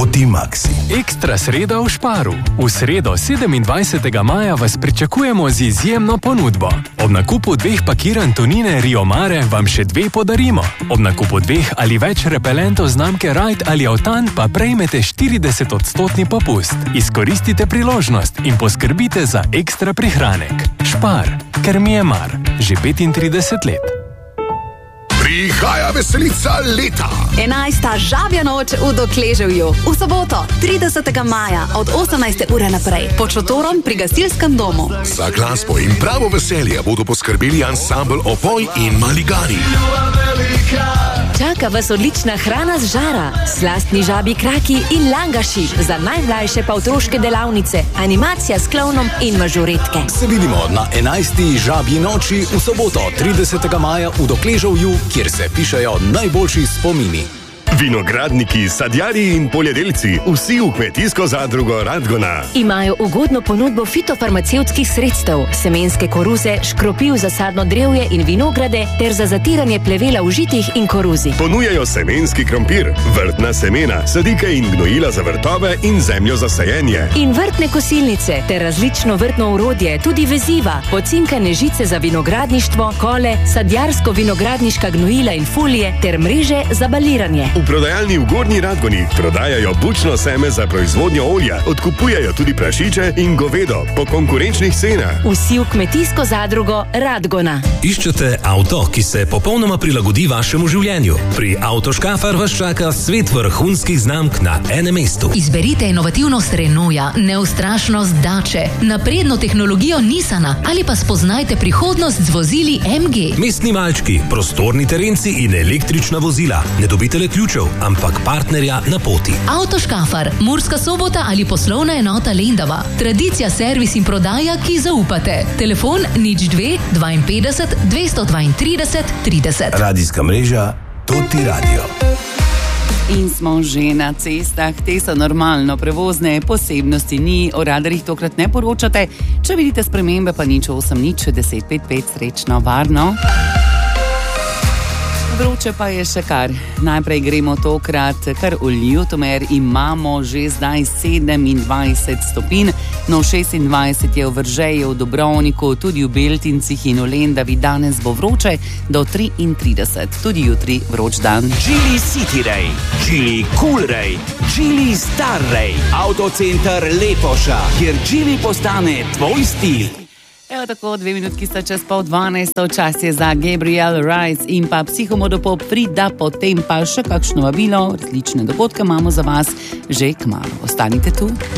Poti Maxi. Ekstra sreda v Sparu. V sredo 27. maja vas pričakujemo z izjemno ponudbo. Ob nakupu 2 pakiranj tonine Rio Mare vam še 2 podarimo. Ob nakupu 2 ali več repelentov znamke Ride ali Autan pa prejmete 40% popust. Izkoristite priložnost in poskrbite za ekstra prihranek. Spar, ker mi je mar. Že 35 let. Prihaja veselica leta. 11. žabja noč v Dokleževju. V soboto, 30. maja od 18. ure naprej. Pod šotorom pri gasilskem domu. Za glasbo in pravo veselje bodo poskrbeli ansambl Opoj in Maligani. Čaka vas odlična hrana z žara, slastni žabi kraki in langaši, za najmlajše pa otroške delavnice, animacija s klovnom in mažoretke. Se vidimo na 11. žabji noči v soboto 30. maja v Dokleževju, kjer se pišejo najboljši spomini. Vinogradniki, sadjarji in poljedelci, vsi v kmetijsko zadrugo Radgona. Imajo ugodno ponudbo fitofarmacevtskih sredstev, semenske koruze, škropiv za sadno drevje in vinograde ter za zatiranje plevela v žitih in koruzi. Ponujajo semenski krompir, vrtna semena, sadike in gnojila za vrtove in zemljo za sajenje. In vrtne kosilnice ter različno vrtno orodje, tudi veziva, pocinkane žice za vinogradništvo, kole, sadjarsko-vinogradniška gnojila in folije ter mreže za baliranje. V prodajalni v Gornji Radgoni prodajajo bučno seme za proizvodnjo olja, odkupujejo tudi prašiče in govedo po konkurenčnih cenah. Vsi v kmetijsko zadrugo Radgona. Iščete avto, ki se popolnoma prilagodi vašemu življenju? Pri Avtoškafar vas čaka svet vrhunskih znamk na enem mestu. Izberite inovativnost Renaulta, neustrašnost Dače, napredno tehnologijo Nissana ali pa spoznajte prihodnost z vozili MG. Mestni malčki, prostorni terenci in električna vozila. Ne dobite le ključev, ampak partnerja na poti. Avtoškafar, Murska Sobota ali poslovna enota Lendava. Tradicija, servis in prodaja, ki zaupate. Telefon 02 52 232 30. Radijska mreža Poti Radio. In smo že na cestah, te so normalno prevozne, posebnosti ni, o radarjih tokrat ne poročate. Če vidite spremembe, pa nič 8 nič 10 5 5, srečno, varno. Vroče pa je še kar. Najprej gremo tokrat kar v Ljutomer, imamo že zdaj 27 stopinj, no 26 je v Veržeju, v Dobrovniku, tudi v Beltincih in v Lendavi. Danes bo vroče do 33, tudi jutri vroč dan. Geely City Ray, Geely Cool Ray, Geely Star Ray, Autocenter Lepoša, kjer Geely postane tvoj stil. Evo tako, 2 minutki sta čez 11:30, čas je za Gabriel Rice in pa Psihomodopop Frida, potem pa še kakšno vabilo, različne dogodke imamo za vas že kmalu. Ostanite tu.